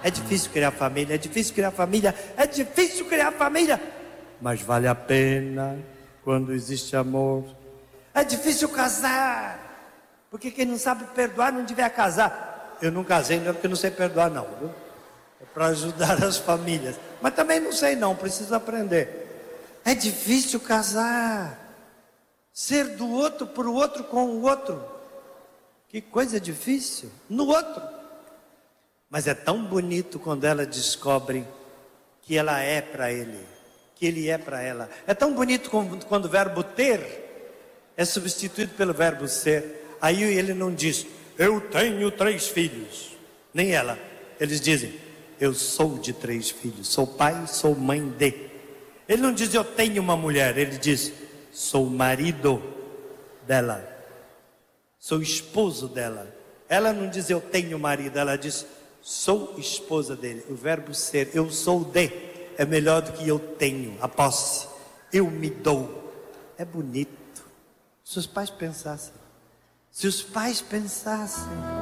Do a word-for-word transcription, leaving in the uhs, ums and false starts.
é difícil criar família, é difícil criar família, é difícil criar família. Mas vale a pena quando existe amor. É difícil casar, porque quem não sabe perdoar não devia casar. Eu não casei não é porque não sei perdoar não, viu? É para ajudar as famílias. Mas também não sei não, preciso aprender. É difícil casar. Ser do outro para o outro com o outro. Que coisa difícil. No outro. Mas é tão bonito quando ela descobre que ela é para ele. Que ele é para ela. É tão bonito quando o verbo ter é substituído pelo verbo ser. Aí ele não diz, eu tenho três filhos. Nem ela. Eles dizem, eu sou de três filhos. Sou pai, sou mãe de. Ele não diz, eu tenho uma mulher. Ele diz, sou marido dela. Sou esposo dela. Ela não diz, eu tenho marido. Ela diz, sou esposa dele. O verbo ser, eu sou de, é melhor do que eu tenho. A posse. Eu me dou. É bonito. Se os pais pensassem. Se os pais pensassem.